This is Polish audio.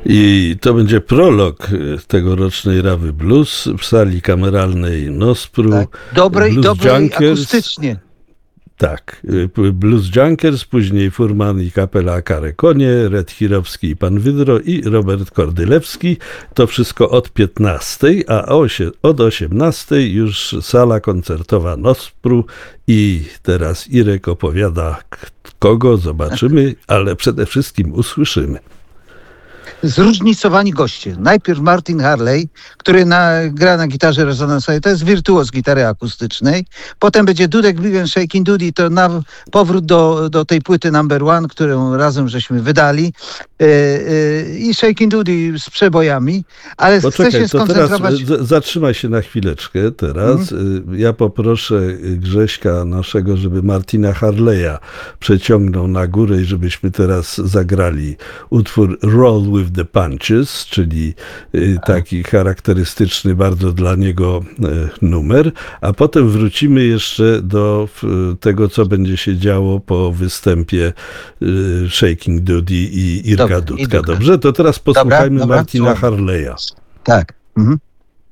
I to będzie prolog tegorocznej Rawy Blues w sali kameralnej Nospru. Tak. Dobrej Junkers. akustycznie. Tak, Blues Junkers, później Furman i kapela Karekonie, Red Hirowski i Pan Wydro i Robert Kordylewski. To wszystko od 15, a od 18 już sala koncertowa Nospru i teraz Irek opowiada kogo zobaczymy, ale przede wszystkim usłyszymy. Zróżnicowani goście. Najpierw Martin Harley, który gra na gitarze rezonansowej. To jest wirtuoz gitary akustycznej. Potem będzie Dudek Vivian Shakin' Dudy. To powrót do tej płyty Number One, którą razem żeśmy wydali. I Shakin' Dudy z przebojami. Ale chcę się skoncentrować... Teraz zatrzymaj się na chwileczkę teraz. Ja poproszę Grześka naszego, żeby Martina Harleya przeciągnął na górę i żebyśmy teraz zagrali utwór Roll with the Punches, czyli taki charakterystyczny bardzo dla niego numer, a potem wrócimy jeszcze do tego, co będzie się działo po występie Shakin' Dudy i Irka Dudka. Dobrze? To teraz posłuchajmy Martina Harleya. Tak. Mhm.